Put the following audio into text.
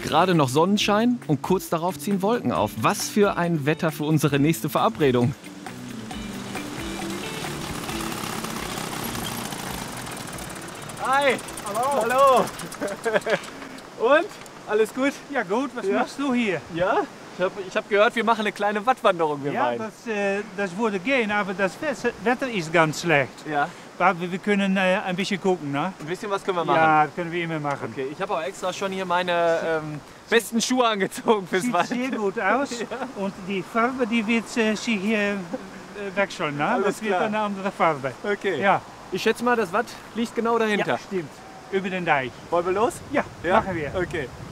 Gerade noch Sonnenschein und kurz darauf ziehen Wolken auf. Was für ein Wetter für unsere nächste Verabredung. Hi! Hallo! Hallo! Und? Alles gut? Ja gut, was machst du hier? Ja? Ich hab gehört, wir machen eine kleine Wattwanderung, wir Ja, beiden. das würde gehen, aber das Wetter ist ganz schlecht. Ja. Aber wir können ein bisschen gucken, ne? Ein bisschen was können wir machen. Ja, das können wir immer machen. Okay, ich habe auch extra schon hier meine besten Schuhe angezogen fürs Sieht Wald. sehr gut aus und die Farbe die wird sich hier wechseln, ne? Alles Das wird klar. eine andere Farbe. Okay. Ja, Ich schätze mal, das Watt liegt genau dahinter. ja, stimmt. Über den Deich. Wollen wir los? Ja, Ja? machen wir. Okay.